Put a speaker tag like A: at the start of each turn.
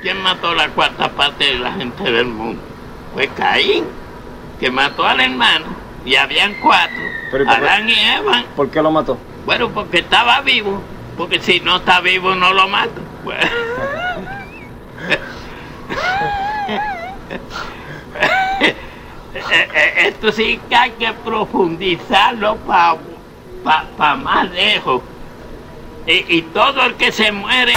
A: ¿Quién mató la cuarta parte de la gente del mundo? Pues Caín, que mató al hermano, y habían 4, Adán y Eva.
B: ¿Por qué lo mató?
A: Bueno, porque estaba vivo, porque si no está vivo no lo mato. Pues. Esto sí que hay que profundizarlo para más lejos. Y todo el que se muere